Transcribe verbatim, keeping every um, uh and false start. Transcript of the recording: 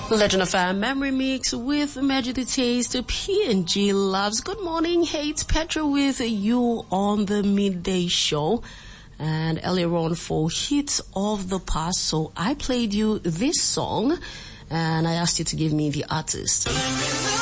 Legend of Fire Memory Mix with Magic the Taste, P and G Loves. Good morning, hey, it's Petra with you on the midday show. And earlier on for Hits of the Past, so I played you this song and I asked you to give me the artist.